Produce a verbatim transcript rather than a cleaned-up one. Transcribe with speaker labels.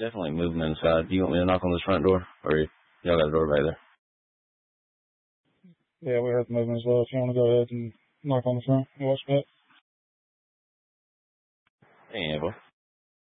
Speaker 1: Definitely moving inside. Do you want me to knock on this front door? Or y'all got a door back there?
Speaker 2: Yeah, we have to move in as well. If you want to go ahead and knock on the front and watch that.
Speaker 1: Yeah, well.